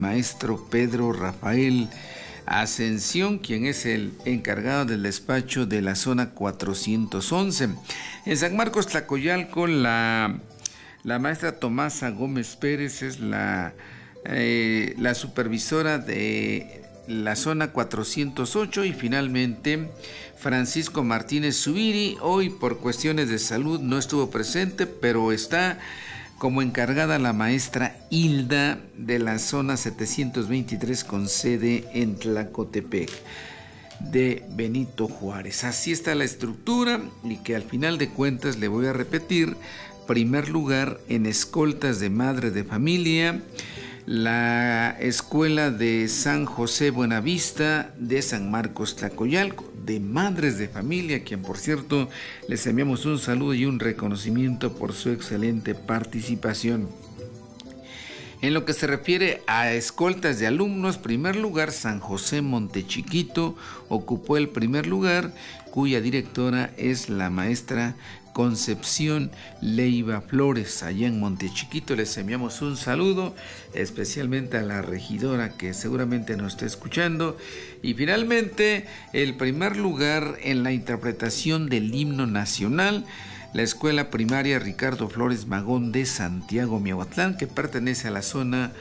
maestro Pedro Rafael Ascensión, quien es el encargado del despacho de la zona 411. En San Marcos Tlacoyalco, la maestra Tomasa Gómez Pérez es la supervisora de la zona 408, y finalmente Francisco Martínez Zubiri, hoy por cuestiones de salud no estuvo presente, pero está como encargada la maestra Hilda de la zona 723 con sede en Tlacotepec de Benito Juárez. Así está la estructura, y que al final de cuentas le voy a repetir: primer lugar en escoltas de madre de familia, la escuela de San José Buenavista de San Marcos Tlacoyalco, de madres de familia, quien por cierto les enviamos un saludo y un reconocimiento por su excelente participación. En lo que se refiere a escoltas de alumnos, primer lugar San José Montechiquito ocupó el primer lugar, cuya directora es la maestra Concepción Leiva Flores. Allá en Montechiquito les enviamos un saludo, especialmente a la regidora que seguramente nos está escuchando. Y finalmente, el primer lugar en la interpretación del himno nacional, la escuela primaria Ricardo Flores Magón de Santiago Miahuatlán, que pertenece a la zona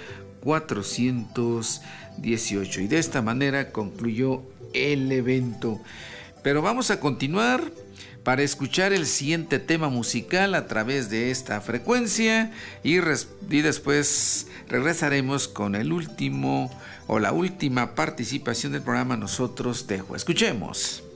418. Y de esta manera concluyó el evento. Pero vamos a continuar para escuchar el siguiente tema musical a través de esta frecuencia, y después regresaremos con el último o la última participación del programa Nosotros Tejo. Escuchemos.